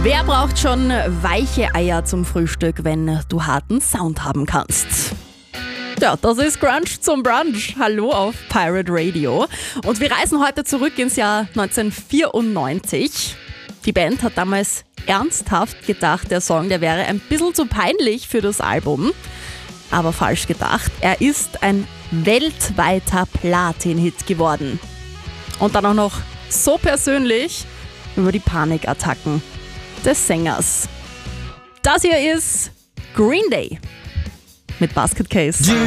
Wer braucht schon weiche Eier zum Frühstück, wenn du harten Sound haben kannst? Ja, das ist Grunge zum Brunch. Hallo auf Pirate Radio. Und wir reisen heute zurück ins Jahr 1994. Die Band hat damals ernsthaft gedacht, der Song, der wäre ein bisschen zu peinlich für das Album. Aber falsch gedacht, er ist ein weltweiter Platin-Hit geworden. Und dann auch noch so persönlich über die Panikattacken des Sängers. Das hier ist Green Day mit Basket Case.